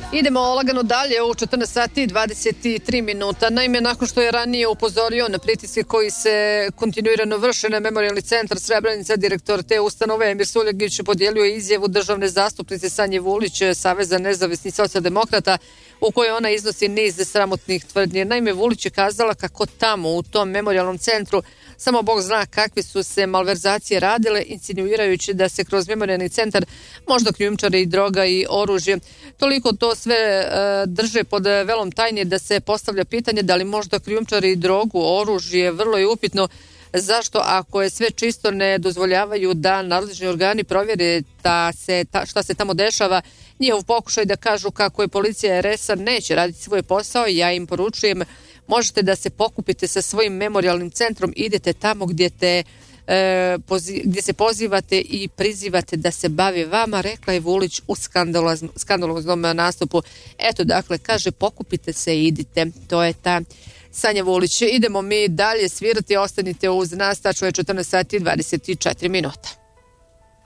Idemo lagano dalje u 14 sati i 23 minuta. Naime, nakon što je ranije upozorio na pritiske koji se kontinuirano vrše na Memorijalni centar Srebrenica, direktor te ustanove Emir Suljegić podijelio izjavu državne zastupnice Sanje Vulić, Saveza nezavisnih socijaldemokrata, u kojoj ona iznosi niz sramotnih tvrdnji. Naime, Vulić je kazala kako tamo u tom memorijalnom centru samo Bog zna kakve su se malverzacije radile, insinuirajući da se kroz memorijalni centar možda krijumčare i droga i oružje. Toliko to sve drže pod velom tajne da se postavlja pitanje da li možda krijumčare i drogu, oružje. Vrlo je upitno zašto, ako je sve čisto, ne dozvoljavaju da nadležni organi provjere šta se tamo dešava. Njihov pokušaj da kažu kako je policija RS neće raditi svoj posao, ja im poručujem, možete da se pokupite sa svojim memorijalnim centrom, idete tamo gdje se pozivate i prizivate da se bave vama, rekla je Vulić u skandaloznom nastupu. Eto, dakle, kaže, pokupite se i idite. To je ta Sanja Vulić. Idemo mi dalje svirati, ostanite uz nas, tačno je 14 sati i 24 minuta.